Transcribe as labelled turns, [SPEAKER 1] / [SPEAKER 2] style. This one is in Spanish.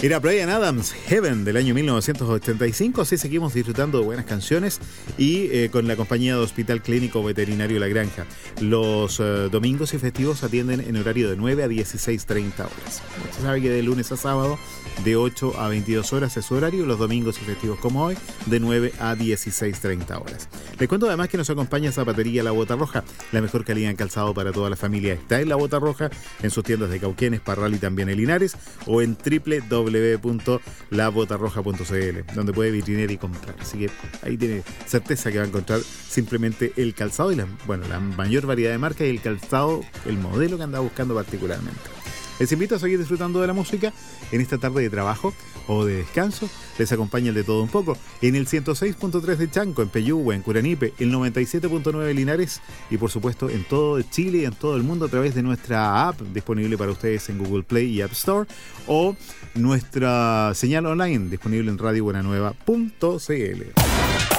[SPEAKER 1] Era Bryan Adams, Heaven, del año 1985. Así seguimos disfrutando de buenas canciones y con la compañía de Hospital Clínico Veterinario La Granja. Los domingos y festivos atienden en horario de 9 a 16:30 horas. Usted sabe que de lunes a sábado, de 8 a 22 horas es su horario. Los domingos y festivos como hoy, de 9 a 16:30 horas. Les cuento además que nos acompaña Zapatería La Bota Roja. La mejor calidad en calzado para toda la familia está en La Bota Roja, en sus tiendas de Cauquenes, Parral y también en Linares, o en www.labotarroja.cl, donde puede vitrinear y comprar. Así que ahí tiene certeza que va a encontrar simplemente el calzado y la mayor variedad de marcas y el calzado, el modelo que anda buscando particularmente. Les invito a seguir disfrutando de la música en esta tarde de trabajo o de descanso. Les acompaña el de todo un poco en el 106.3 de Chanco, en Peyúgue, en Curanipe, el 97.9 de Linares y por supuesto en todo Chile y en todo el mundo a través de nuestra app disponible para ustedes en Google Play y App Store, o nuestra señal online disponible en radiobuenanueva.cl.